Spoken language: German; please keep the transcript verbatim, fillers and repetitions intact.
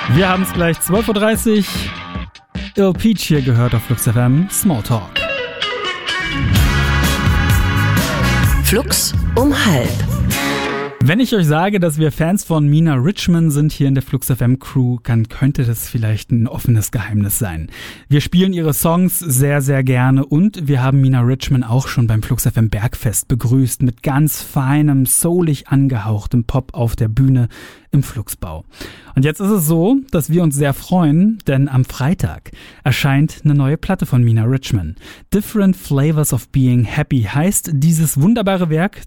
Wir haben es gleich zwölf Uhr dreißig. Ill Peach hier gehört auf Flux F M. Smalltalk. Flux um halb. Wenn ich euch sage, dass wir Fans von Mina Richman sind hier in der Flux F M Crew, dann könnte das vielleicht ein offenes Geheimnis sein. Wir spielen ihre Songs sehr, sehr gerne und wir haben Mina Richman auch schon beim Flux F M Bergfest begrüßt mit ganz feinem, soulig angehauchtem Pop auf der Bühne im Fluxbau. Und jetzt ist es so, dass wir uns sehr freuen, denn am Freitag erscheint eine neue Platte von Mina Richman. Different Flavors of Being Happy heißt dieses wunderbare Werk,